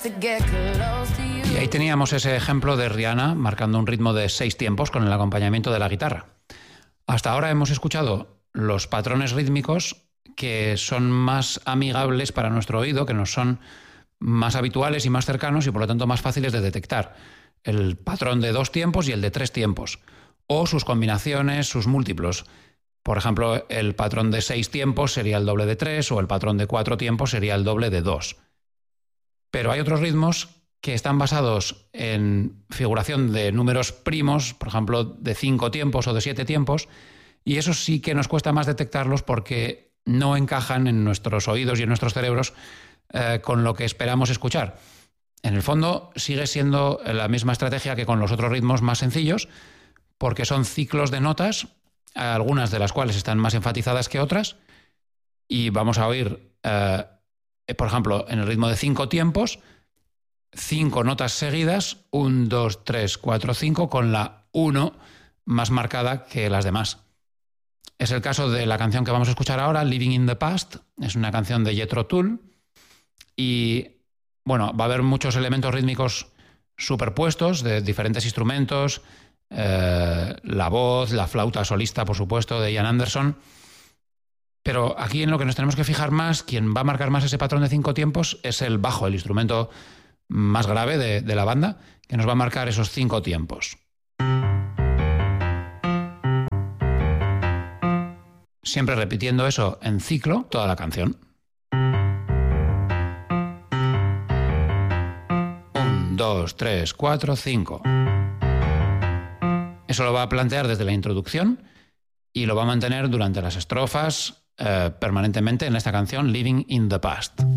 Y ahí teníamos ese ejemplo de Rihanna marcando un ritmo de 6 tiempos con el acompañamiento de la guitarra. Hasta ahora hemos escuchado los patrones rítmicos que son más amigables para nuestro oído, que nos son más habituales y más cercanos y por lo tanto más fáciles de detectar. El patrón de 2 tiempos y el de 3 tiempos, o sus combinaciones, sus múltiplos. Por ejemplo, el patrón de 6 tiempos sería el doble de 3 o el patrón de 4 tiempos sería el doble de 2. Pero hay otros ritmos que están basados en figuración de números primos, por ejemplo, de 5 tiempos o de 7 tiempos, y eso sí que nos cuesta más detectarlos porque no encajan en nuestros oídos y en nuestros cerebros con lo que esperamos escuchar. En el fondo sigue siendo la misma estrategia que con los otros ritmos más sencillos, porque son ciclos de notas, algunas de las cuales están más enfatizadas que otras, y vamos a oír, por ejemplo, en el ritmo de 5 tiempos, 5 notas seguidas, 1, 2, 3, 4, 5, con la 1 más marcada que las demás. Es el caso de la canción que vamos a escuchar ahora, Living in the Past. Es una canción de Jethro Tull y bueno, va a haber muchos elementos rítmicos superpuestos de diferentes instrumentos, la voz, la flauta solista, por supuesto, de Ian Anderson. Pero aquí en lo que nos tenemos que fijar más, quien va a marcar más ese patrón de 5 tiempos es el bajo, el instrumento más grave de la banda, que nos va a marcar esos 5 tiempos. Siempre repitiendo eso en ciclo toda la canción. 1, 2, 3, 4, 5. Eso lo va a plantear desde la introducción y lo va a mantener durante las estrofas permanentemente en esta canción Living in the Past.